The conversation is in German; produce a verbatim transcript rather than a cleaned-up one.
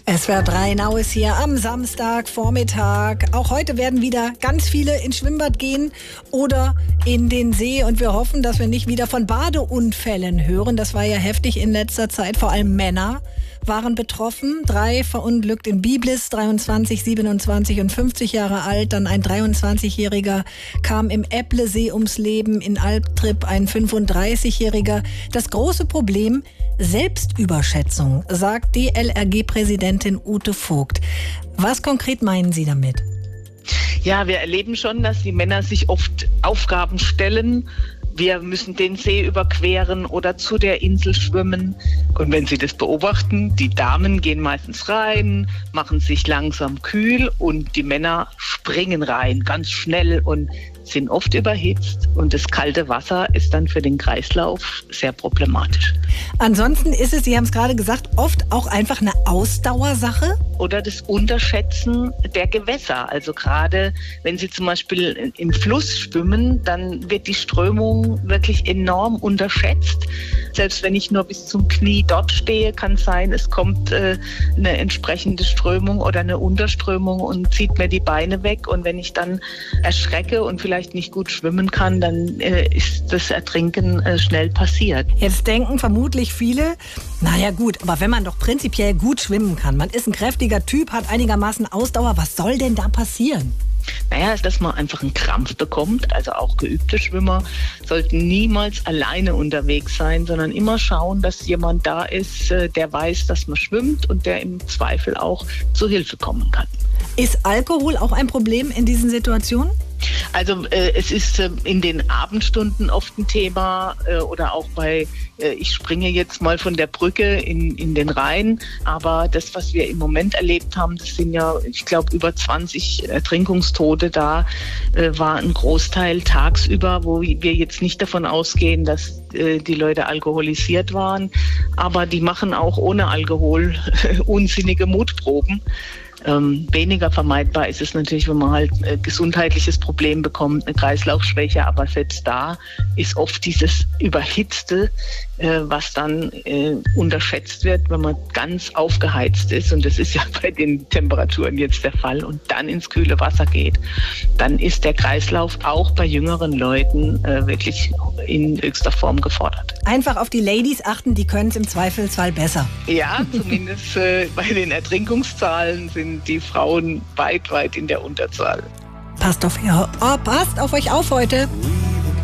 S W R drei Now ist hier am Samstagvormittag. Auch heute werden wieder ganz viele ins Schwimmbad gehen oder in den See. Und wir hoffen, dass wir nicht wieder von Badeunfällen hören. Das war ja heftig in letzter Zeit. Vor allem Männer waren betroffen. Drei verunglückt in Biblis, dreiundzwanzig, siebenundzwanzig und fünfzig Jahre alt. Dann ein dreiundzwanzigjähriger kam im Äpplesee ums Leben, in Albtrip ein fünfunddreißigjähriger. Das große Problem: Selbstüberschätzung, sagt D L R G-Präsidentin Ute Vogt. Was konkret meinen Sie damit? Ja, wir erleben schon, dass die Männer sich oft Aufgaben stellen. Wir müssen den See überqueren oder zu der Insel schwimmen. Und wenn Sie das beobachten, die Damen gehen meistens rein, machen sich langsam kühl und die Männer springen rein, ganz schnell und sind oft überhitzt. Und das kalte Wasser ist dann für den Kreislauf sehr problematisch. Ansonsten ist es, Sie haben es gerade gesagt, oft auch einfach eine Ausdauersache? Oder das Unterschätzen der Gewässer. Also gerade wenn Sie zum Beispiel im Fluss schwimmen, dann wird die Strömung wirklich enorm unterschätzt. Selbst wenn ich nur bis zum Knie dort stehe, kann es sein, es kommt äh, eine entsprechende Strömung oder eine Unterströmung und zieht mir die Beine weg. Und wenn ich dann erschrecke und vielleicht nicht gut schwimmen kann, dann äh, ist das Ertrinken äh, schnell passiert. Jetzt denken vermutlich viele, naja gut, aber wenn man doch prinzipiell gut schwimmen kann, man ist ein kräftiger Typ, hat einigermaßen Ausdauer, was soll denn da passieren? Naja, dass man einfach einen Krampf bekommt. Also auch geübte Schwimmer sollten niemals alleine unterwegs sein, sondern immer schauen, dass jemand da ist, der weiß, dass man schwimmt und der im Zweifel auch zu Hilfe kommen kann. Ist Alkohol auch ein Problem in diesen Situationen? Also äh, es ist äh, in den Abendstunden oft ein Thema äh, oder auch bei, äh, ich springe jetzt mal von der Brücke in, in den Rhein. Aber das, was wir im Moment erlebt haben, das sind ja, ich glaube, über zwanzig Ertrinkungstote. Da äh, war ein Großteil tagsüber, wo wir jetzt nicht davon ausgehen, dass äh, die Leute alkoholisiert waren. Aber die machen auch ohne Alkohol unsinnige Mutproben. Ähm, weniger vermeidbar ist es natürlich, wenn man halt ein gesundheitliches Problem bekommt, eine Kreislaufschwäche, aber selbst da ist oft dieses Überhitzte, äh, was dann äh, unterschätzt wird, wenn man ganz aufgeheizt ist, und das ist ja bei den Temperaturen jetzt der Fall, und dann ins kühle Wasser geht, dann ist der Kreislauf auch bei jüngeren Leuten äh, wirklich in höchster Form gefordert. Einfach auf die Ladies achten, die können es im Zweifelsfall besser. Ja, zumindest äh, bei den Ertrinkungszahlen sind die Frauen weit, weit in der Unterzahl. Passt auf, ihr, oh, passt auf euch auf heute.